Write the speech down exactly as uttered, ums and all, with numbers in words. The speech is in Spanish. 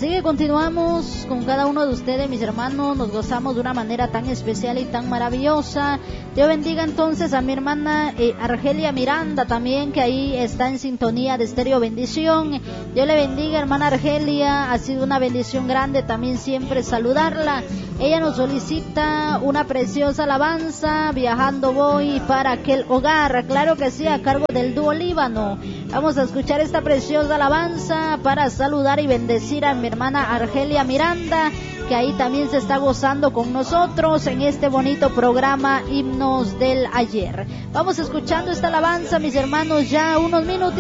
Así que continuamos con cada uno de ustedes, mis hermanos. Nos gozamos de una manera tan especial y tan maravillosa. Dios bendiga entonces a mi hermana eh, Argelia Miranda también, que ahí está en sintonía de Estéreo Bendición. Dios le bendiga, hermana Argelia. Ha sido una bendición grande también siempre saludarla. Ella nos solicita una preciosa alabanza, Viajando voy para aquel hogar. Claro que sí, a cargo del dúo Líbano. Vamos a escuchar esta preciosa alabanza para saludar y bendecir a mi hermana Argelia Miranda, que ahí también se está gozando con nosotros en este bonito programa Himnos del Ayer. Vamos escuchando esta alabanza, mis hermanos, ya unos minutos.